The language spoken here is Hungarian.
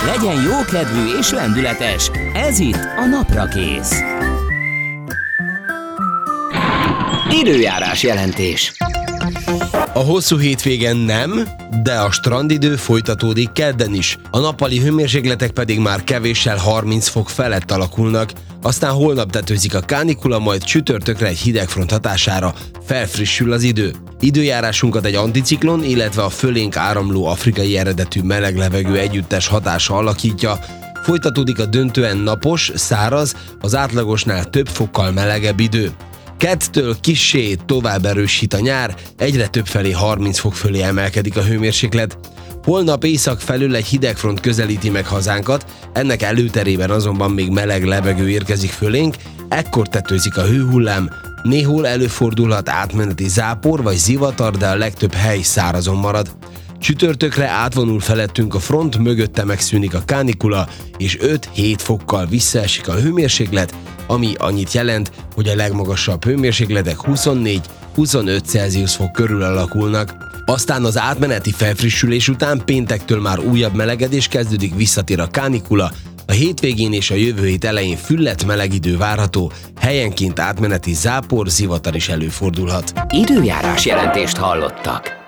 Legyen jókedvű és lendületes, ez itt a Naprakész. Időjárás jelentés. A hosszú hétvégen nem, de a strandidő folytatódik kedden is. A nappali hőmérsékletek pedig már kevéssel 30 fok felett alakulnak, aztán holnap tetőzik a kánikula, majd csütörtökre egy hidegfront hatására felfrissül az idő. Időjárásunkat egy anticiklon, illetve a fölénk áramló afrikai eredetű meleg levegő együttes hatása alakítja. Folytatódik a döntően napos, száraz, az átlagosnál több fokkal melegebb idő. Kettől kissé tovább erősít a nyár, egyre többfelé 30 fok fölé emelkedik a hőmérséklet. Holnap észak felől egy hidegfront közelíti meg hazánkat, ennek előterében azonban még meleg levegő érkezik fölénk, ekkor tetőzik a hőhullám, néhol előfordulhat átmeneti zápor vagy zivatar, de a legtöbb hely szárazon marad. Csütörtökre átvonul felettünk a front, mögötte megszűnik a kánikula, és 5-7 fokkal visszaesik a hőmérséklet, ami annyit jelent, hogy a legmagasabb hőmérsékletek 24-25 Celsius fok körül alakulnak. Aztán az átmeneti felfrissülés után péntektől már újabb melegedés kezdődik, visszatér a kánikula, a hétvégén és a jövő hét elején fülledt meleg idő várható, helyenként átmeneti zápor, zivatar is előfordulhat. Időjárás jelentést hallottak.